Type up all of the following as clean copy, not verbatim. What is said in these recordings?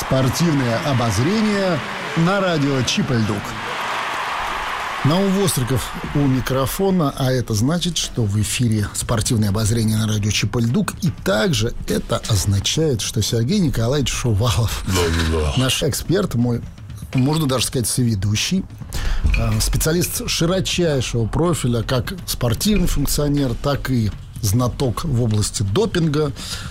Спортивное обозрение на радио Чип и Дук. Наум Востриков у микрофона, а это значит, что в эфире спортивное обозрение на радио Чип и Дук. И также это означает, что Сергей Николаевич Шувалов, наш эксперт, мой, можно даже сказать, соведущий, специалист широчайшего профиля, как спортивный функционер, так и знаток в области допинга.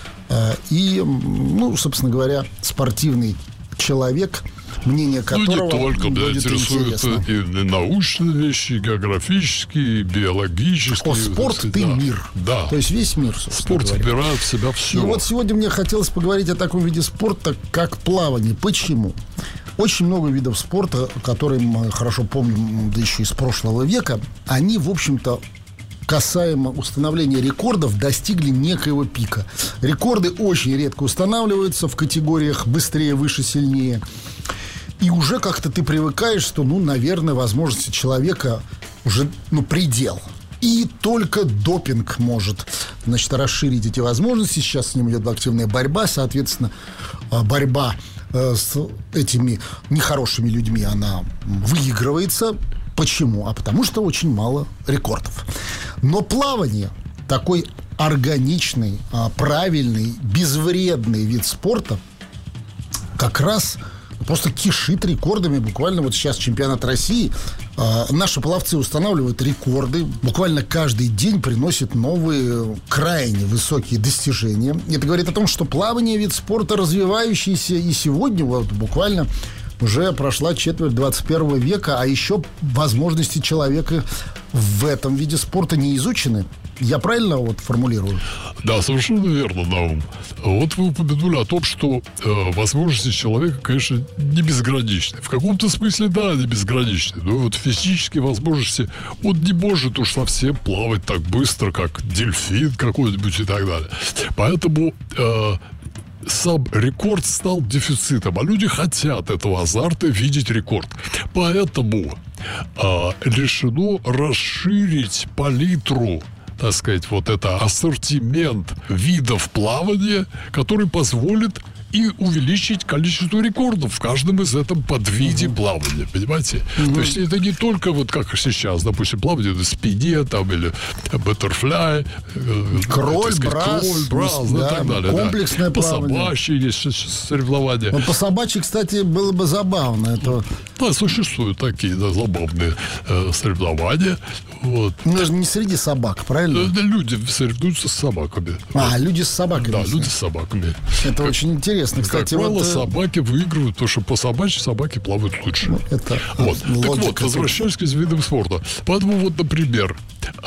И, собственно говоря, спортивный человек, мнение которого не только, будет интересует и научные вещи, и географические, и биологические. Спорт – ты мир. Да. То есть весь мир, спорт собирает в себя все. И вот сегодня мне хотелось поговорить о таком виде спорта, как плавание. Почему? Очень много видов спорта, которые мы хорошо помним, да еще из прошлого века, они, в общем-то, касаемо установления рекордов, достигли некоего пика. Рекорды очень редко устанавливаются в категориях быстрее, выше, сильнее. И уже как-то ты привыкаешь, что, наверное, возможности человека уже, предел. И только допинг может, расширить эти возможности. Сейчас с ним идет активная борьба. Соответственно, борьба с этими нехорошими людьми, она выигрывается. Почему? А потому что очень мало рекордов. Но плавание, такой органичный, правильный, безвредный вид спорта, как раз просто кишит рекордами. Буквально вот сейчас чемпионат России. Наши пловцы устанавливают рекорды. Буквально каждый день приносят новые, крайне высокие достижения. Это говорит о том, что плавание – вид спорта развивающийся. И сегодня вот буквально уже прошла четверть 21 века, а еще возможности человека в этом виде спорта не изучены. Я правильно формулирую? Да, совершенно верно, Наум. Вот вы упомянули о том, что возможности человека, конечно, не безграничны. В каком-то смысле, да, они безграничны. Но вот физические возможности, он не может уж совсем плавать так быстро, как дельфин какой-нибудь и так далее. Поэтому сам рекорд стал дефицитом, а люди хотят этого азарта, видеть рекорд. Поэтому решено расширить палитру, так сказать, вот это ассортимент видов плавания, который позволит и увеличить количество рекордов в каждом из этом подвиде плавания, понимаете? То есть это не только вот как сейчас, допустим, плавание на спине, там, или баттерфляй, кроль, брас, и так далее. Комплексное плавание. По собачьи есть соревнования. По собачьи, кстати, было бы забавно. Это... Да, существуют такие забавные соревнования. Вот. Но это не среди собак, правильно? Люди соревнуются с собаками. Люди с собаками. Да, люди с собаками. Это очень интересно. Кстати, как правило, собаки выигрывают, потому что по собачьи собаки плавают лучше. Это так вот, возвращаясь к видам спорта. Поэтому вот, например,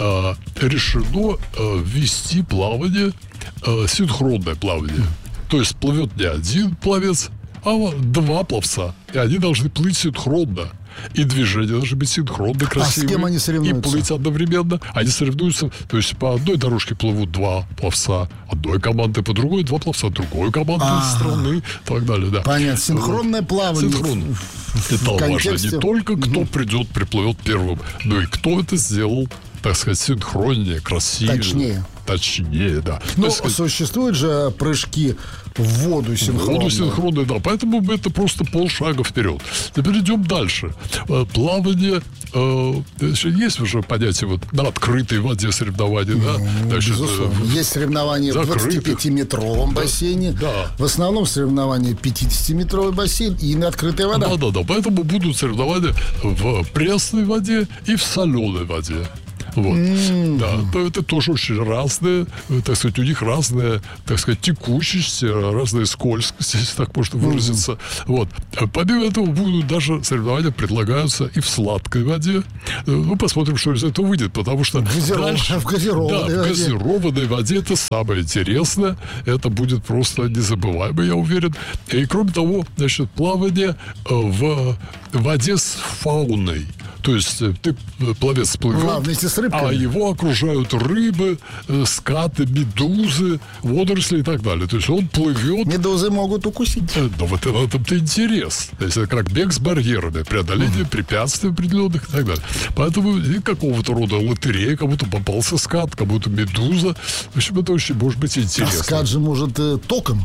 решено ввести плавание, синхронное плавание. То есть плывет не один пловец, а два пловца. И они должны плыть синхронно. И движения должны быть синхронно, красивые. А с кем они соревнуются? И плыть одновременно. Они соревнуются, то есть по одной дорожке плывут два пловца одной команды, по другой два пловца другой команды страны и так далее. Да. Понятно. Синхронное плавание. Синхронно. Это важно. Не только кто придет, приплывет первым, но и кто это сделал, так сказать, синхроннее, красивее. Точнее, да. Но существуют же прыжки в воду синхронные. Воду синхронные, да. Поэтому это просто полшага вперед. Теперь идем дальше. Плавание. Есть уже понятие вот на открытой воде соревнования, да? Значит, есть соревнования в 25-метровом бассейне. Да. В основном соревнования 50-метровый бассейн и на открытой воде. Да. Поэтому будут соревнования в пресной воде и в соленой воде. Вот. Да, это тоже очень разные, так сказать, у них разная, так сказать, текучесть, разная скользкость, если так можно выразиться. Вот. Помимо этого, будут даже соревнования предлагаются и в сладкой воде. Посмотрим, что из этого выйдет, потому что в газированной воде это самое интересное. Это будет просто незабываемо, я уверен. И кроме того, значит, плавание в воде с фауной. То есть ты, пловец плывет, а его окружают рыбы, скаты, медузы, водоросли и так далее. То есть он плывет. Медузы могут укусить. Да, вот в этом-то интерес. То есть это как бег с барьерами, преодоление препятствий определенных и так далее. Поэтому какого-то рода лотерея, кому-то попался скат, кому-то медуза. В общем, это очень может быть интересно. А скат же может током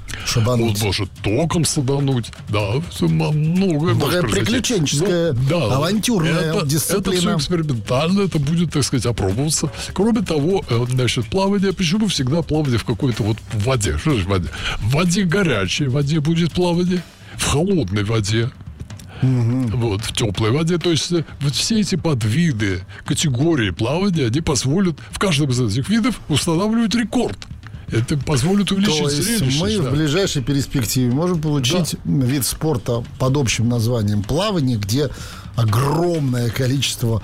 Шабануть. Он может током садануть. Да, многое может произойти. Приключенческая, авантюрная дисциплина. Это все экспериментально, это будет, так сказать, опробоваться. Кроме того, значит, плавание, почему всегда плавание в какой-то вот воде? Что же в воде? В воде горячей воде будет плавание, в холодной воде. Вот, в теплой воде. То есть вот все эти подвиды, категории плавания, они позволят в каждом из этих видов устанавливать рекорд. Это позволит увеличить зрелище. Мы в ближайшей перспективе можем получить вид спорта под общим названием плавание, где огромное количество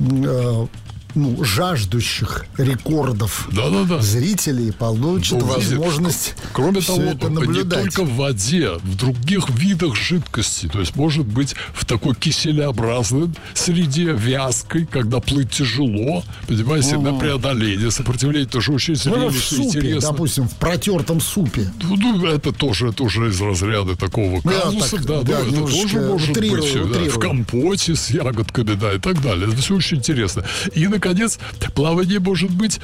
жаждущих рекордов зрителей получат возможность Кроме все того, это наблюдать. Не только в воде, в других видах жидкости. То есть, может быть, в такой киселеобразной среде, вязкой, когда плыть тяжело, понимаете, на преодоление, сопротивление тоже очень зрелищно, в супе, интересно. Допустим, в протертом супе. Ну, это тоже из разряда такого казуса. Это тоже может быть. В компоте с ягодками, и так далее. Это все очень интересно. И, наконец, плавание может быть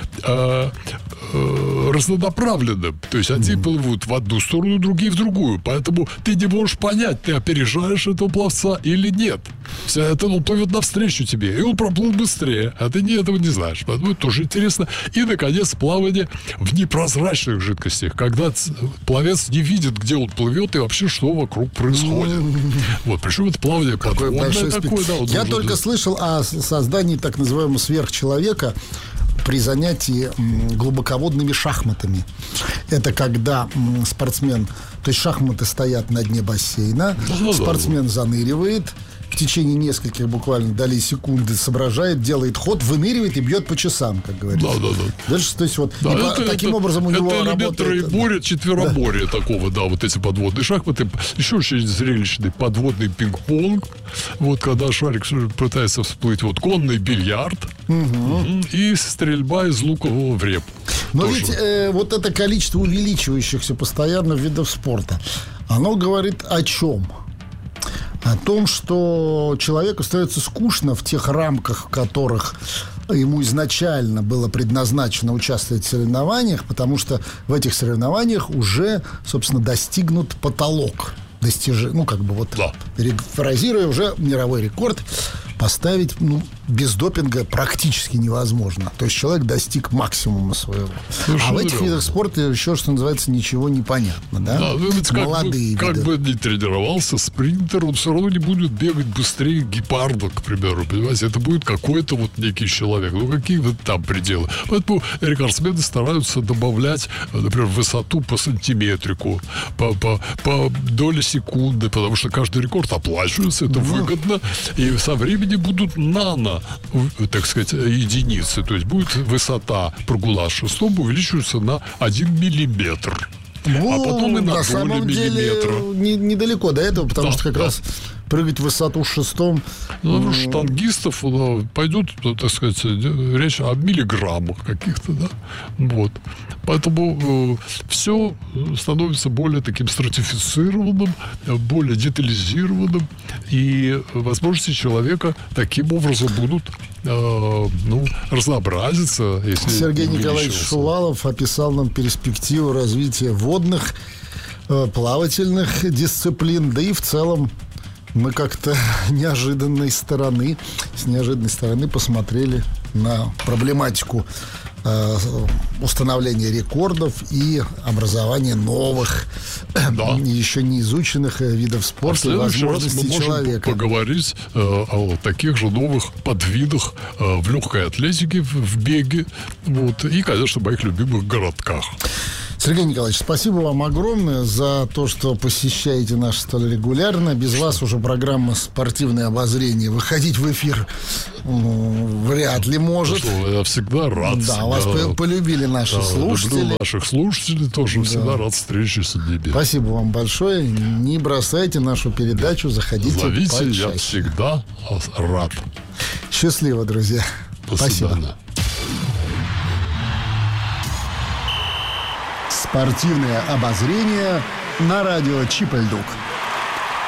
разнонаправленным. То есть одни плывут в одну сторону, другие в другую. Поэтому ты не можешь понять, ты опережаешь этого пловца или нет. Это он плывет навстречу тебе, и он проплыл быстрее, а ты этого не знаешь. Поэтому это тоже интересно. И, наконец, плавание в непрозрачных жидкостях, когда пловец не видит, где он плывет и вообще, что вокруг происходит. Вот, причем это плавание подводное такое. Я только слышал о создании так называемого сверхчеловека при занятии глубоководными шахматами. Это когда спортсмен, то есть шахматы стоят на дне бассейна, спортсмен заныривает, в течение нескольких буквально долей секунды соображает, делает ход, выныривает и бьет по часам, как говорится. Дальше, то есть вот таким образом у него работает. Это троеборье, четвероборье такого, вот эти подводные шахматы. Еще очень зрелищный подводный пинг-понг. Вот когда шарик пытается всплыть, вот конный бильярд и стрельба из лукового в репу. Но ведь вот это количество увеличивающихся постоянно видов спорта, оно говорит о чем? О том, что человеку становится скучно в тех рамках, в которых ему изначально было предназначено участвовать в соревнованиях, потому что в этих соревнованиях уже, собственно, достигнут потолок. Перефразируя, уже мировой рекорд поставить без допинга практически невозможно. То есть человек достиг максимума своего. А в этих видах спорта еще, что называется, ничего не понятно. Молодые как бы ни тренировался спринтер, он все равно не будет бегать быстрее гепарда, к примеру. Понимаете, это будет какой-то вот некий человек. Какие там пределы. Поэтому рекордсмены стараются добавлять, например, высоту по сантиметрику, по доле секунды, потому что каждый рекорд оплачивается, это выгодно. И со временем будут так сказать, единицы. То есть будет высота прогула шестом увеличиваться на 1 миллиметр. А потом и на долю миллиметра. Недалеко до этого, потому что как раз прыгать в высоту шестом. Штангистов пойдет, так сказать, речь о миллиграммах каких-то, Вот. Поэтому все становится более таким стратифицированным, более детализированным, и возможности человека таким образом будут разнообразиться. Если Сергей Николаевич Шувалов описал нам перспективу развития водных, плавательных дисциплин, да и в целом мы как-то с неожиданной стороны посмотрели на проблематику установления рекордов и образования новых, еще не изученных видов спорта и возможностей человека. Мы можем поговорить о таких же новых подвидах в легкой атлетике, в беге, и, конечно, моих любимых городках. Сергей Николаевич, спасибо вам огромное за то, что посещаете нас столь регулярно. Без вас уже программа «Спортивное обозрение» выходить в эфир вряд ли может. Я всегда рад. Да, вас полюбили наши слушатели. Люблю наших слушателей тоже. Всегда рад встрече с ними. Спасибо вам большое. Не бросайте нашу передачу. Заходите почаще. Зовите, я всегда рад. Счастливо, друзья. Спасибо. Спортивное обозрение на радио Чип и Льдук.